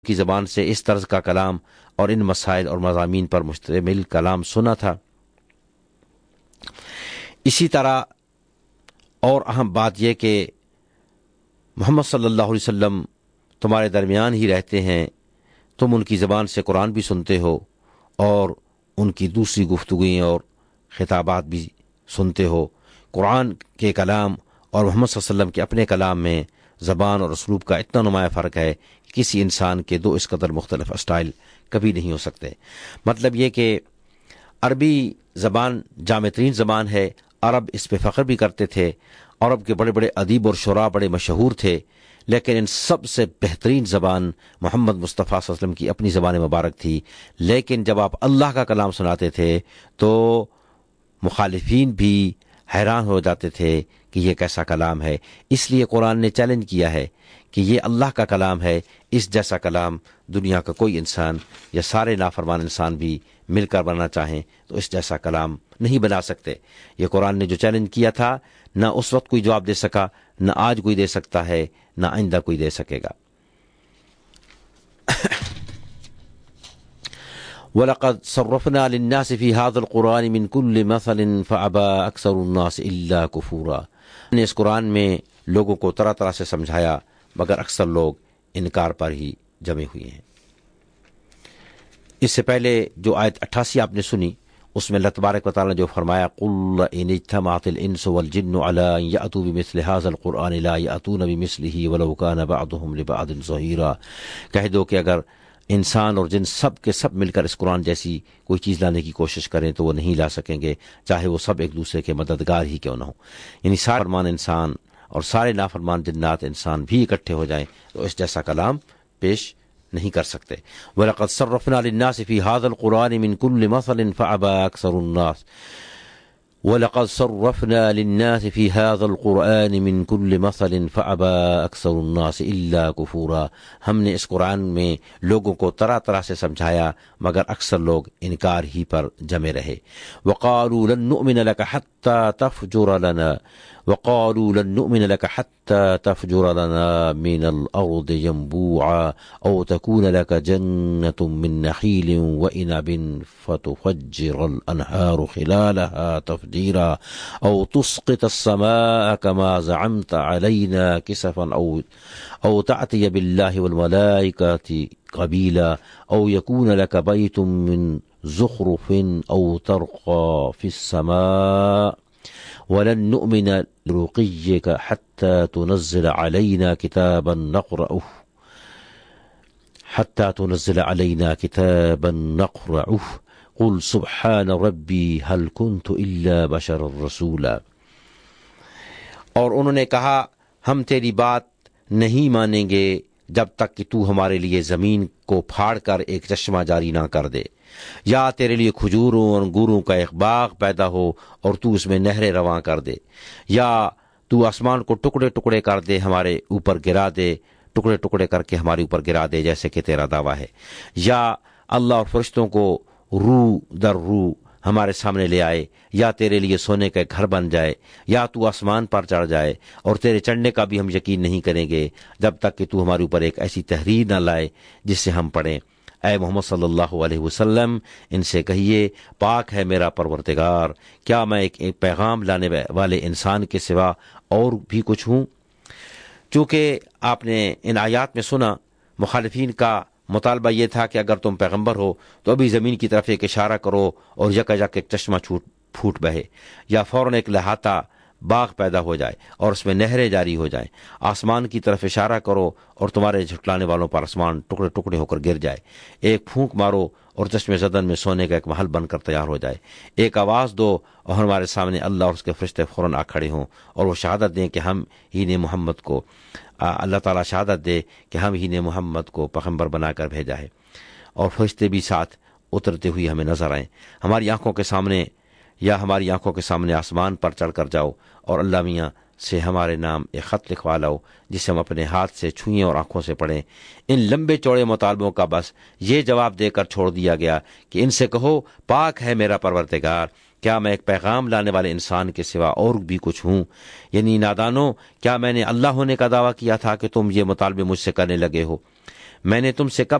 کی زبان سے اس طرز کا کلام اور ان مسائل اور مضامین پر مشتمل کلام سنا تھا۔ اسی طرح اور اہم بات یہ کہ محمد صلی اللہ علیہ وسلم تمہارے درمیان ہی رہتے ہیں، تم ان کی زبان سے قرآن بھی سنتے ہو اور ان کی دوسری گفتگویں اور خطابات بھی سنتے ہو۔ قرآن کے کلام اور محمد صلی اللہ علیہ وسلم کے اپنے کلام میں زبان اور اسلوب کا اتنا نمایاں فرق ہے کہ کسی انسان کے دو اس قدر مختلف اسٹائل کبھی نہیں ہو سکتے۔ مطلب یہ کہ عربی زبان جامع ترین زبان ہے، عرب اس پہ فخر بھی کرتے تھے، عرب کے بڑے بڑے ادیب اور شعراء بڑے مشہور تھے، لیکن ان سب سے بہترین زبان محمد مصطفیٰ صلی اللہ علیہ وسلم کی اپنی زبان مبارک تھی۔ لیکن جب آپ اللہ کا کلام سناتے تھے تو مخالفین بھی حیران ہو جاتے تھے کہ یہ کیسا کلام ہے۔ اس لیے قرآن نے چیلنج کیا ہے کہ یہ اللہ کا کلام ہے، اس جیسا کلام دنیا کا کوئی انسان یا سارے نافرمان انسان بھی مل کر بنانا چاہیں تو اس جیسا کلام نہیں بنا سکتے۔ یہ قرآن نے جو چیلنج کیا تھا، نہ اس وقت کوئی جواب دے سکا، نہ آج کوئی دے سکتا ہے، نہ آئندہ کوئی دے سکے گا۔ وَلَقَدْ صَرَّفْنَا لِلنَّاسِ فِي هَذَا الْقُرْآنِ مِنْ كُلِّ مَثَلٍ فَأَبَى أَكْثَرُ النَّاسِ إِلَّا كُفُورًا۔ ہم نے اس قرآن میں لوگوں کو طرح طرح سے سمجھایا مگر اکثر لوگ انکار پر ہی جمے ہوئے ہیں۔ اس سے پہلے جو آیت 88 آپ نے سنی، اس میں اللہ تبارک و تعالیٰ نے جو فرمایا قُلْ إِنِ اجْتَمَعَتِ الْإِنسُ وَالْجِنُّ عَلَىٰ أَن يَأْتُوا بِمِثْلِ هَٰذَا الْقُرْآنِ لَا يَأْتُونَ بِمِثْلِهِ وَلَوْ كَانَ بَعْضُهُمْ لِبَعْضٍ ظَهِيرًا۔ کہہ دو کہ اگر انسان اور جن سب کے سب مل کر اس قرآن جیسی کوئی چیز لانے کی کوشش کریں تو وہ نہیں لا سکیں گے، چاہے وہ سب ایک دوسرے کے مددگار ہی کیوں نہ ہو۔ یعنی سارے فرمان انسان اور سارے نافرمان جنات انسان بھی اکٹھے ہو جائیں تو اس جیسا کلام پیش نہیں کر سکتے۔ وَلَقَدْ صَرَّفْنَا لِلنَّاسِ فِي هَٰذَا الْقُرْآنِ مِنْ كُلِّ مَثَلٍ فَأَبَى أَكْثَرُ النَّاسِ وَلَقَدْ صَرَّفْنَا لِلنَّاسِ فِي هَٰذَا الْقُرْآنِ مِنْ كُلِّ مَثَلٍ فَأَبَى أَكْثَرُ النَّاسِ إِلَّا كُفُورًا۔ ہم نے اس قرآن میں لوگوں کو طرح طرح سے سمجھایا مگر اکثر لوگ انکار ہی پر جمے رہے۔ وَقَالُوا لَن نُّؤْمِنَ لَكَ حَتَّىٰ تَفْجُرَ لَنَا وَقَالُوا لَن نُّؤْمِنَ لَكَ حَتَّىٰ تَفْجُرَ لَنَا مِنَ الْأَرْضِ يَنبُوعًا أَوْ تَكُونَ لَكَ جَنَّةٌ مِّن نَّخِيلٍ وَإِنَبٍ فَتُفَجِّرَ الْأَنْهَارُ خِلَالَهَا تَفْجِيرًا أَوْ تُسْقِطَ السَّمَاءَ كَمَا زَعَمْتَ عَلَيْنَا كِسَفًا أَوْ تَأْتِيَ بِاللَّهِ وَالْمَلَائِكَةِ قَبِيلًا أَوْ يَكُونَ لَكَ بَيْتٌ مِّن زُخْرُفٍ أَوْ تَرْقَىٰ فِي السَّمَاءِ وَلَن نُّؤْمِنَ لِرُقِيِّكَ حَتَّىٰ تُنَزِّلَ عَلَيْنَا كِتَابًا نَّقْرَؤُهُ قُلْ سُبْحَانَ رَبِّي هَلْ كُنتُ إِلَّا بَشَرًا رَّسُولًا۔ اور انہوں نے کہا ہم تیری بات نہیں مانیں گے جب تک کہ تو ہمارے لیے زمین کو پھاڑ کر ایک چشمہ جاری نہ کر دے، یا تیرے لیے کھجوروں اور انگوروں کا ایک باغ پیدا ہو اور تو اس میں نہریں رواں کر دے، یا تو آسمان کو ٹکڑے ٹکڑے کر دے ہمارے اوپر گرا دے، ٹکڑے ٹکڑے کر کے ہمارے اوپر گرا دے جیسے کہ تیرا دعویٰ ہے، یا اللہ اور فرشتوں کو روح در روح ہمارے سامنے لے آئے، یا تیرے لیے سونے کا گھر بن جائے، یا تو آسمان پر چڑھ جائے، اور تیرے چڑھنے کا بھی ہم یقین نہیں کریں گے جب تک کہ تو ہمارے اوپر ایک ایسی تحریر نہ لائے جس سے ہم پڑھیں۔ اے محمد صلی اللہ علیہ وسلم ان سے کہیے پاک ہے میرا پروردگار، کیا میں ایک پیغام لانے والے انسان کے سوا اور بھی کچھ ہوں؟ چونکہ آپ نے ان آیات میں سنا مخالفین کا مطالبہ یہ تھا کہ اگر تم پیغمبر ہو تو ابھی زمین کی طرف ایک اشارہ کرو اور یکا ایک چشمہ پھوٹ بہے، یا فوراً ایک لہاتہ باغ پیدا ہو جائے اور اس میں نہریں جاری ہو جائیں، آسمان کی طرف اشارہ کرو اور تمہارے جھٹلانے والوں پر آسمان ٹکڑے ٹکڑے ہو کر گر جائے، ایک پھونک مارو اور چشمے زدن میں سونے کا ایک محل بن کر تیار ہو جائے، ایک آواز دو اور ہمارے سامنے اللہ اور اس کے فرشتے فوراً آ کھڑے ہوں اور وہ شہادت دیں کہ ہم ہی نے محمد کو اللہ تعالیٰ شہادت دے کہ ہم ہی نے محمد کو پیغمبر بنا کر بھیجا ہے، اور فرشتے بھی ساتھ اترتے ہوئے ہمیں نظر آئیں ہماری آنکھوں کے سامنے، یا ہماری آنکھوں کے سامنے آسمان پر چڑھ کر جاؤ اور اللہ میاں سے ہمارے نام ایک خط لکھوا لاؤ جسے ہم اپنے ہاتھ سے چھوئیں اور آنکھوں سے پڑھیں۔ ان لمبے چوڑے مطالبوں کا بس یہ جواب دے کر چھوڑ دیا گیا کہ ان سے کہو پاک ہے میرا پروردگار، کیا میں ایک پیغام لانے والے انسان کے سوا اور بھی کچھ ہوں؟ یعنی نادانو، کیا میں نے اللہ ہونے کا دعویٰ کیا تھا کہ تم یہ مطالبے مجھ سے کرنے لگے ہو؟ میں نے تم سے کب